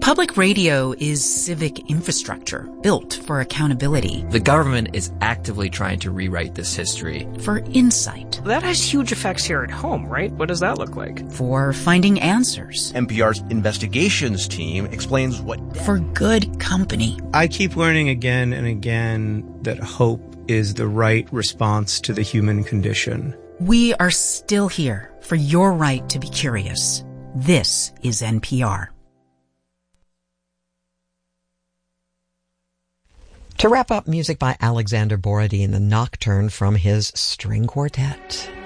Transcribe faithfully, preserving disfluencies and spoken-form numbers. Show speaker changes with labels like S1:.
S1: Public radio is civic infrastructure built for accountability.
S2: The government is actively trying to rewrite this history.
S1: For insight.
S3: That has huge effects here at home, right? What does that look like?
S1: For finding answers.
S4: N P R's investigations team explains what...
S1: For good company.
S5: I keep learning again and again that hope is the right response to the human condition.
S1: We are still here for your right to be curious. This is N P R.
S6: To wrap up, music by Alexander Borodin, the Nocturne from his string quartet.